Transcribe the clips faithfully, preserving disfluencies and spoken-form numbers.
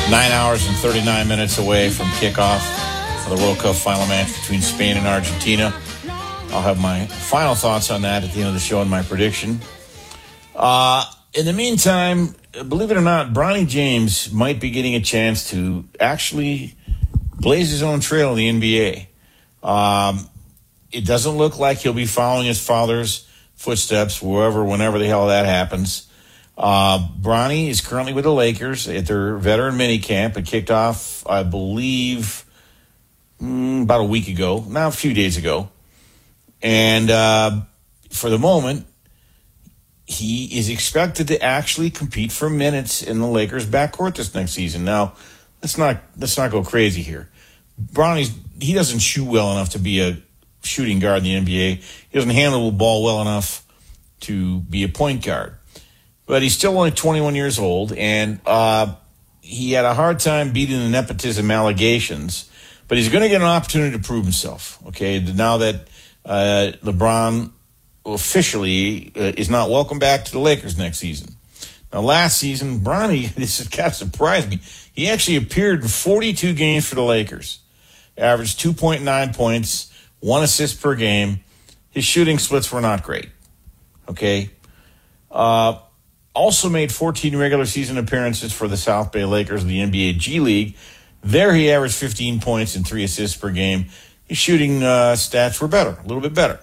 Nine hours and thirty-nine minutes away from kickoff of the World Cup final match between Spain and Argentina. I'll have my final thoughts on that at the end of the show and my prediction. Uh, in the meantime, believe it or not, Bronny James might be getting a chance to actually blaze his own trail in the N B A. Um, it doesn't look like he'll be following his father's footsteps, wherever, whenever the hell that happens. Uh, Bronny is currently with the Lakers at their veteran minicamp. It kicked off, I believe, mm, about a week ago, now a few days ago. And uh, for the moment, he is expected to actually compete for minutes in the Lakers' backcourt this next season. Now, let's not let's not go crazy here. Bronny's he doesn't shoot well enough to be a shooting guard in the N B A. He doesn't handle the ball well enough to be a point guard. But he's still only twenty-one years old, and uh, he had a hard time beating the nepotism allegations. But he's going to get an opportunity to prove himself, okay, now that uh, LeBron officially uh, is not welcome back to the Lakers next season. Now, last season, Bronny, this has kind of surprised me, he actually appeared in forty-two games for the Lakers, averaged two point nine points, one assist per game. His shooting splits were not great, okay? Uh Also made fourteen regular season appearances for the South Bay Lakers in the N B A G League. There he averaged fifteen points and three assists per game. His shooting uh, stats were better, a little bit better.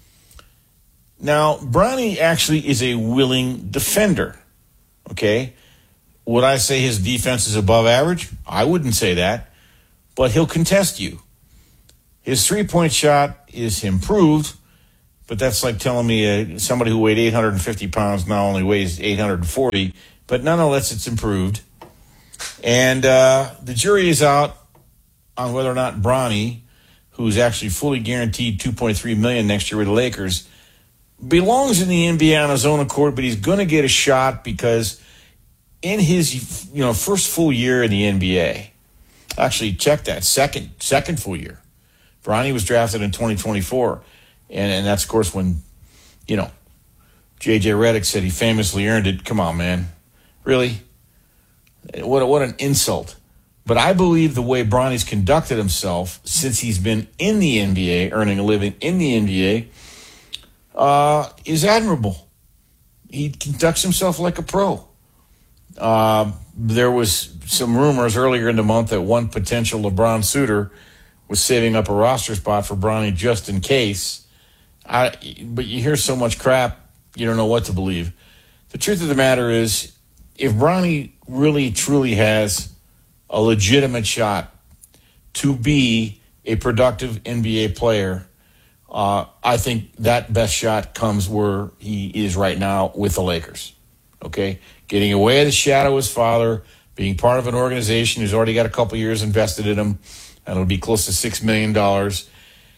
Now, Bronny actually is a willing defender, okay? Would I say his defense is above average? I wouldn't say that, but he'll contest you. His three-point shot is improved, but that's like telling me uh, somebody who weighed eight hundred fifty pounds now only weighs eight hundred forty. But nonetheless, it's improved. And uh, the jury is out on whether or not Bronny, who's actually fully guaranteed two point three million dollars next year with the Lakers, belongs in the N B A on his own accord, but he's going to get a shot because in his you know first full year in the N B A, actually check that, second, second full year, Bronny was drafted in twenty twenty-four. And, and that's, of course, when, you know, J J Redick said he famously earned it. Come on, man. Really? What, what an insult. But I believe the way Bronny's conducted himself since he's been in the N B A, earning a living in the N B A, uh, is admirable. He conducts himself like a pro. Uh, there was some rumors earlier in the month that one potential LeBron suitor was saving up a roster spot for Bronny just in case. I, but you hear so much crap, you don't know what to believe. The truth of the matter is, if Bronny really, truly has a legitimate shot to be a productive N B A player, uh, I think that best shot comes where he is right now with the Lakers. Okay? Getting away of the shadow of his father, being part of an organization who's already got a couple years invested in him, and it'll be close to six million dollars.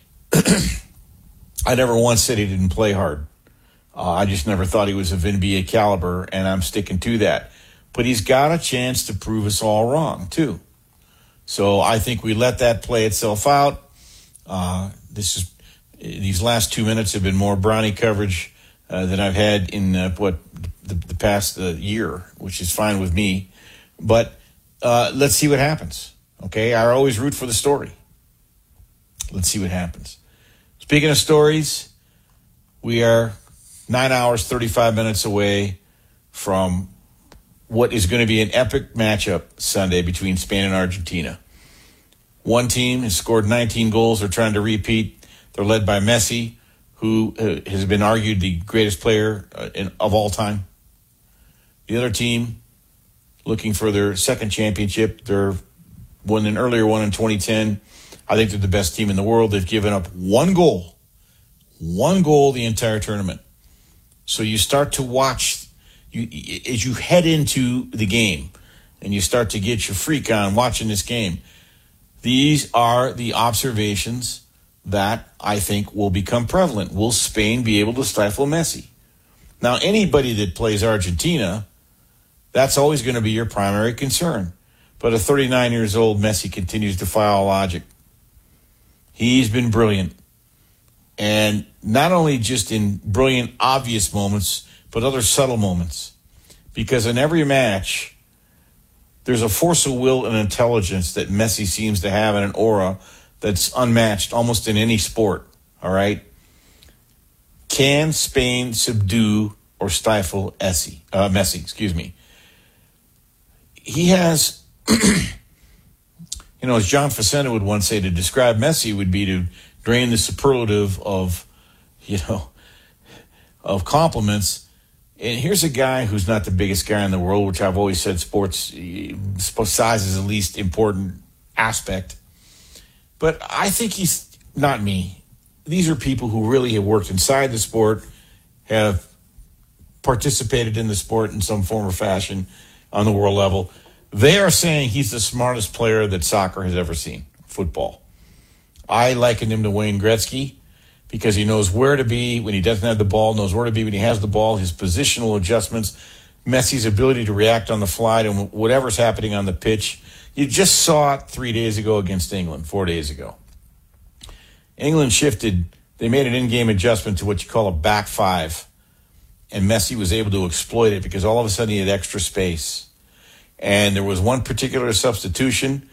I never once said he didn't play hard. Uh, I just never thought he was of N B A caliber, and I'm sticking to that. But he's got a chance to prove us all wrong, too. So I think we let that play itself out. Uh, this is these last two minutes have been more Bronny coverage uh, than I've had in, uh, what, the, the past uh, year, which is fine with me. But uh, let's see what happens. Okay, I always root for the story. Let's see what happens. Speaking of stories, we are nine hours, thirty-five minutes away from what is going to be an epic matchup Sunday between Spain and Argentina. One team has scored nineteen goals. They're trying to repeat. They're led by Messi, who uh, has been argued the greatest player uh, in, of all time. The other team, looking for their second championship, they're won an earlier one in twenty ten. I think they're the best team in the world. They've given up one goal, one goal the entire tournament. So you start to watch, you as you head into the game, and you start to get your freak on watching this game. These are the observations that I think will become prevalent. Will Spain be able to stifle Messi? Now, anybody that plays Argentina, that's always going to be your primary concern. But at thirty-nine years old, Messi continues to defy all logic. He's been brilliant. And not only just in brilliant, obvious moments, but other subtle moments. Because in every match, there's a force of will and intelligence that Messi seems to have, and an aura that's unmatched almost in any sport, all right? Can Spain subdue or stifle Messi? Uh, Messi, excuse me. He has, you know, as John Facenda would once say, to describe Messi would be to drain the superlative of, you know, of compliments. And here's a guy who's not the biggest guy in the world, which I've always said sports, size is the least important aspect. But I think he's not me. These are people who really have worked inside the sport, have participated in the sport in some form or fashion on the world level. They are saying he's the smartest player that soccer has ever seen, football. I liken him to Wayne Gretzky because he knows where to be when he doesn't have the ball, knows where to be when he has the ball, his positional adjustments, Messi's ability to react on the fly to whatever's happening on the pitch. You just saw it three days ago against England, four days ago. England shifted. They made an in-game adjustment to what you call a back five, and Messi was able to exploit it because all of a sudden he had extra space. And there was one particular substitution.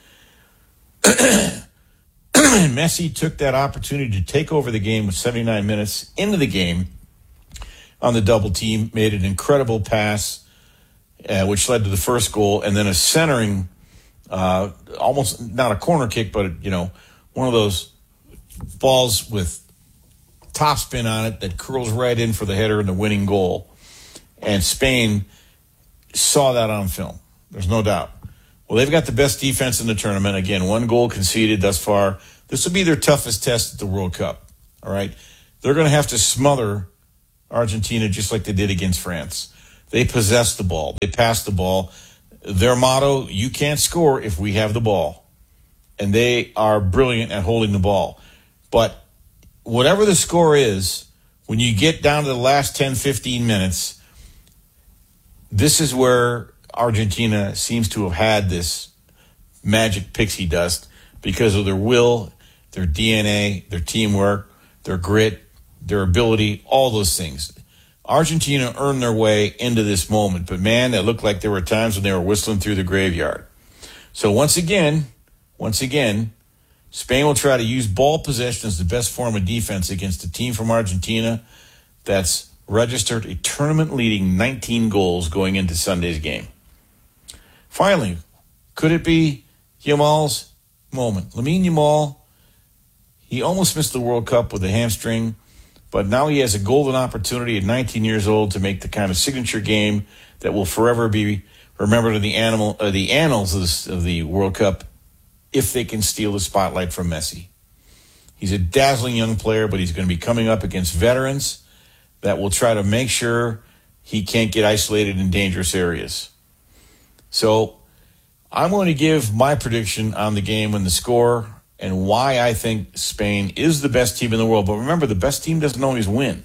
Messi took that opportunity to take over the game with seventy-nine minutes into the game on the double team, made an incredible pass, uh, which led to the first goal, and then a centering, uh, almost not a corner kick, but, you know, one of those balls with topspin on it that curls right in for the header and the winning goal. And Spain saw that on film. There's no doubt. Well, they've got the best defense in the tournament. Again, one goal conceded thus far. This will be their toughest test at the World Cup. All right? They're going to have to smother Argentina just like they did against France. They possess the ball. They pass the ball. Their motto, you can't score if we have the ball. And they are brilliant at holding the ball. But whatever the score is, when you get down to the last ten, fifteen minutes, this is where Argentina seems to have had this magic pixie dust because of their will, their D N A, their teamwork, their grit, their ability, all those things. Argentina earned their way into this moment, but man, it looked like there were times when they were whistling through the graveyard. So once again, once again, Spain will try to use ball possession as the best form of defense against a team from Argentina that's registered a tournament-leading nineteen goals going into Sunday's game. Finally, could it be Yamal's moment? Lamine Yamal, he almost missed the World Cup with a hamstring, but now he has a golden opportunity at nineteen years old to make the kind of signature game that will forever be remembered in the, animal, uh, the annals of, this, of the World Cup if they can steal the spotlight from Messi. He's a dazzling young player, but he's going to be coming up against veterans that will try to make sure he can't get isolated in dangerous areas. So I'm going to give my prediction on the game and the score and why I think Spain is the best team in the world. But remember, the best team doesn't always win.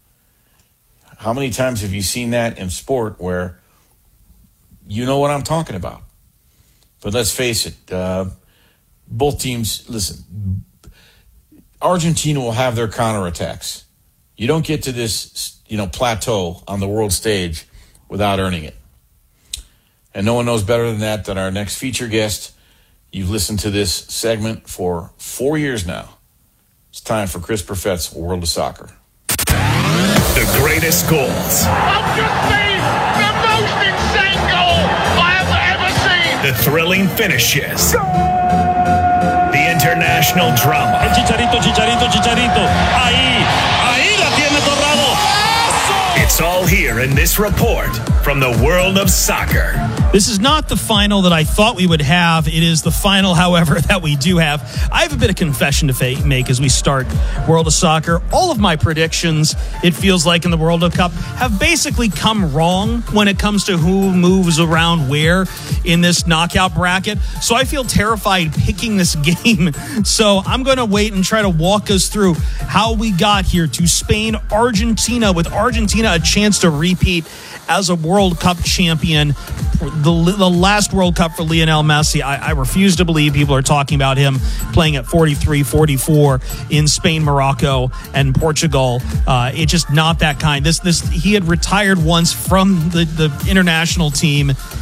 How many times have you seen that in sport where you know what I'm talking about? But let's face it, uh, both teams, listen, Argentina will have their counterattacks. You don't get to this, you know, plateau on the world stage without earning it. And no one knows better than that than our next feature guest. You've listened to this segment for four years now. It's time for Chris Perfett's World of Soccer. The greatest goals. I've just seen the most insane goal I have ever seen. The thrilling finishes. The international drama. El Chicharito, Chicharito, Chicharito. Ahí, ahí la tiene Torrado. It's all here in this report from the world of soccer. This is not the final that I thought we would have. It is the final, however, that we do have. I have a bit of confession to make as we start World of Soccer. All of my predictions, it feels like in the World Cup, have basically come wrong when it comes to who moves around where in this knockout bracket. So I feel terrified picking this game. So I'm going to wait and try to walk us through how we got here to Spain, Argentina, with Argentina a chance to repeat as a World Cup champion. The, the last World Cup for Lionel Messi, I, I refuse to believe people are talking about him playing at forty-three, forty-four in Spain, Morocco, and Portugal. Uh, it's just not that kind. This this he had retired once from the, the international team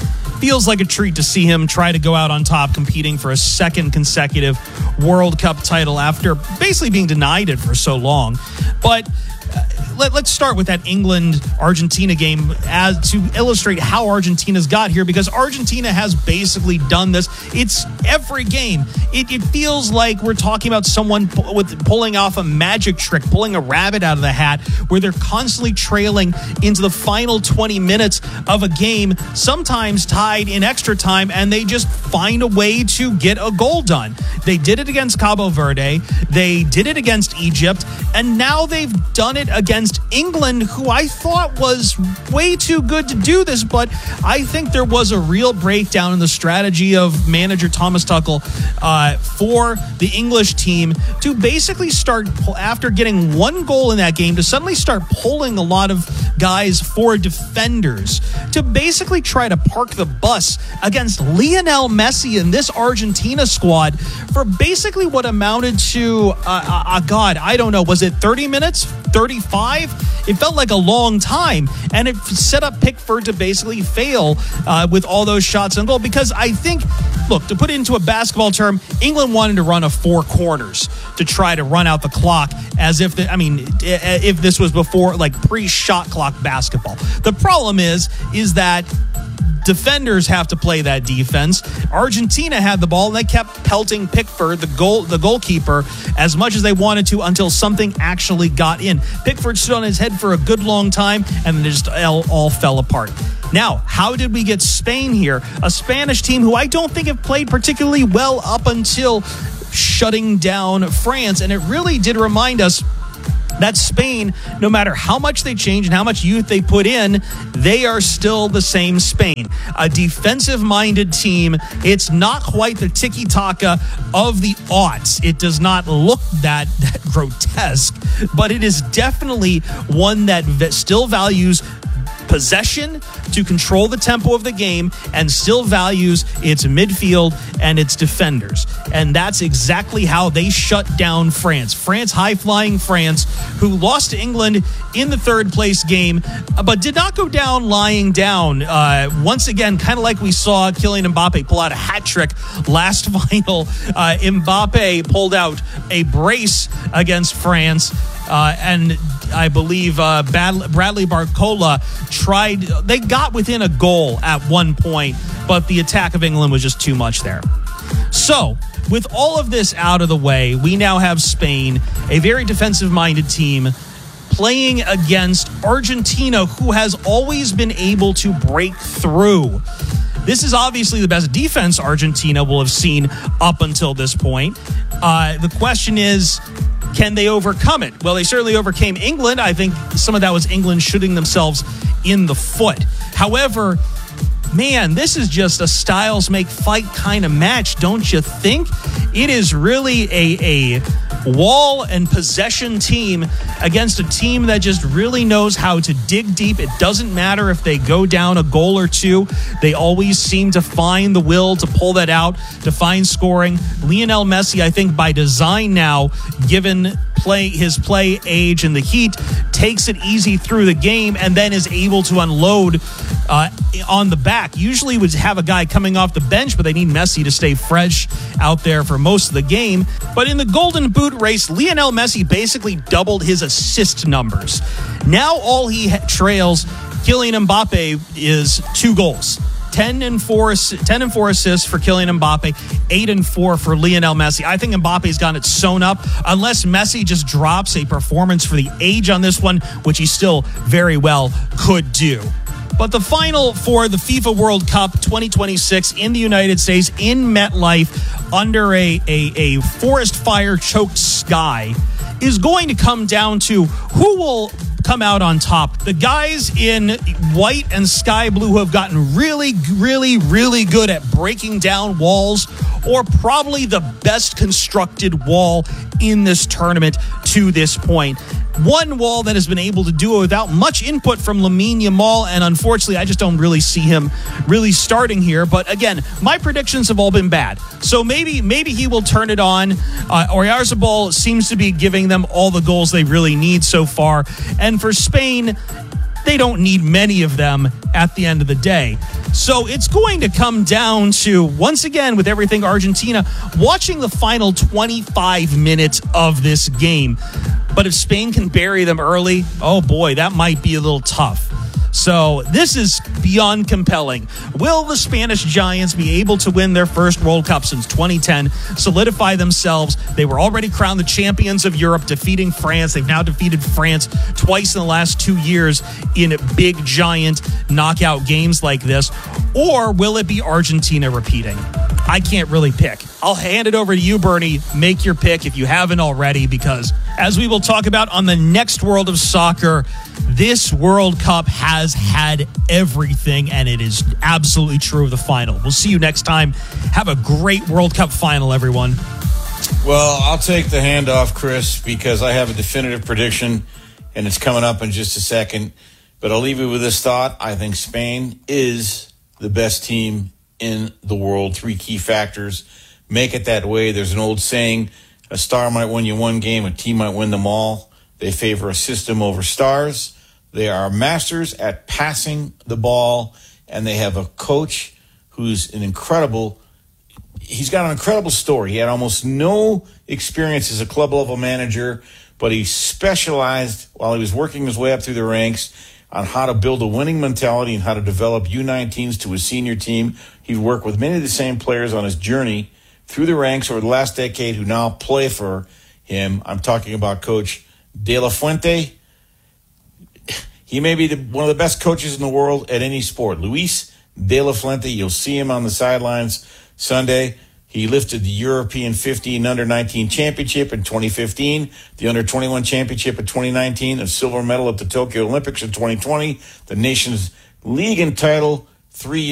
feels like a treat to see him try to go out on top, competing for a second consecutive World Cup title after basically being denied it for so long. But uh, let, let's start with that England-Argentina game as to illustrate how Argentina's got here, because Argentina has basically done this. It's every game. It, it feels like we're talking about someone pu- with pulling off a magic trick, pulling a rabbit out of the hat, where they're constantly trailing into the final twenty minutes of a game, sometimes tied in extra time, and they just find a way to get a goal done. They did it against Cabo Verde. They did it against Egypt. And now they've done it against England, who I thought was way too good to do this. But I think there was a real breakdown in the strategy of manager Thomas Tuchel uh, for the English team to basically start, after getting one goal in that game, to suddenly start pulling a lot of guys for defenders to basically try to park the bus against Lionel Messi and this Argentina squad for basically what amounted to, uh, uh, uh, God, I don't know, was it thirty minutes? thirty-five? It felt like a long time, and it set up Pickford to basically fail uh, with all those shots on goal, because I think, look, to put it into a basketball term, England wanted to run a four corners to try to run out the clock as if, the, I mean, if this was before, like, pre-shot clock basketball. The problem is, is that defenders have to play that defense. Argentina had the ball, and they kept pelting Pickford, the goal, the goalkeeper, as much as they wanted to until something actually got in. Pickford stood on his head for a good long time, and then it just all, all fell apart. Now, how did we get Spain here? A Spanish team who I don't think have played particularly well up until shutting down France, and it really did remind us that Spain, no matter how much they change and how much youth they put in, they are still the same Spain. A defensive-minded team. It's not quite the tiki-taka of the aughts. It does not look that, that grotesque, but it is definitely one that v- still values possession to control the tempo of the game and still values its midfield and its defenders. And that's exactly how they shut down France. France, high-flying France, who lost to England in the third place game, but did not go down lying down. Uh, once again, kind of like we saw Kylian Mbappe pull out a hat trick last final. Uh, Mbappe pulled out a brace against France, uh, and I believe uh, Bradley Barcola tried, they got within a goal at one point, but the attack of England was just too much there. So, with all of this out of the way, we now have Spain, a very defensive-minded team, playing against Argentina, who has always been able to break through. This is obviously the best defense Argentina will have seen up until this point. Uh, the question is, can they overcome it? Well, they certainly overcame England. I think some of that was England shooting themselves in the foot. However, man, this is just a styles make fight kind of match, don't you think? It is really a, a wall and possession team against a team that just really knows how to dig deep. It doesn't matter if they go down a goal or two. They always seem to find the will to pull that out, to find scoring. Lionel Messi, I think by design now, given play his play age and the heat, takes it easy through the game and then is able to unload uh, on the back. Usually would have a guy coming off the bench, but they need Messi to stay fresh out there for most of the game. But in the Golden Boot race, Lionel Messi basically doubled his assist numbers. Now all he ha- trails Kylian Mbappe is two goals. ten and four assists for Kylian Mbappe, eight and four for Lionel Messi. I think Mbappe's got it sewn up unless Messi just drops a performance for the age on this one, which he still very well could do. But the final for the FIFA World Cup twenty twenty-six in the United States in MetLife under a, a, a forest fire choked sky is going to come down to who will come out on top. The guys in white and sky blue who have gotten really, really, really good at breaking down walls, or probably the best constructed wall in this tournament to this point. One wall that has been able to do it without much input from Lamine Yamal, and unfortunately, I just don't really see him really starting here. But again, my predictions have all been bad. So maybe maybe he will turn it on. Uh, Oyarzabal seems to be giving them all the goals they really need so far. And for Spain, they don't need many of them at the end of the day. So it's going to come down to, once again, with everything Argentina, watching the final twenty-five minutes of this game. But if Spain can bury them early, oh boy, that might be a little tough. So this is beyond compelling. Will the Spanish Giants be able to win their first World Cup since twenty ten, solidify themselves? They were already crowned the champions of Europe, defeating France. They've now defeated France twice in the last two years in big, giant knockout games like this. Or will it be Argentina repeating? I can't really pick. I'll hand it over to you, Bernie. Make your pick if you haven't already, because as we will talk about on the next World of Soccer, this World Cup has had everything, and it is absolutely true of the final. We'll see you next time. Have a great World Cup final, everyone. Well, I'll take the handoff, Chris, because I have a definitive prediction, and it's coming up in just a second. But I'll leave you with this thought. I think Spain is the best team in the world. Three key factors make it that way. There's an old saying, a star might win you one game, a team might win them all. They favor a system over stars. They are masters at passing the ball, and they have a coach who's an incredible, he's got an incredible story. He had almost no experience as a club-level manager, but he specialized while he was working his way up through the ranks on how to build a winning mentality and how to develop U nineteens to a senior team. He worked with many of the same players on his journey through the ranks over the last decade who now play for him. I'm talking about Coach De La Fuente. He may be the, one of the best coaches in the world at any sport. Luis De La Fuente, you'll see him on the sidelines Sunday. He lifted the European fifteen under nineteen championship in twenty fifteen, the under twenty-one championship in twenty nineteen, a silver medal at the Tokyo Olympics in twenty twenty, the nation's league and title three years.